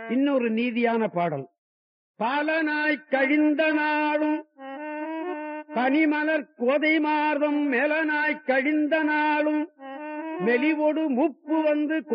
இன்னொரு நீதியான பாடல். பலனாய் கழிந்த நாளும் பனிமலர் கோதை மார்பம் மேலனாய் கழிந்த நாளும் மெலிவொடு முப்பு வந்து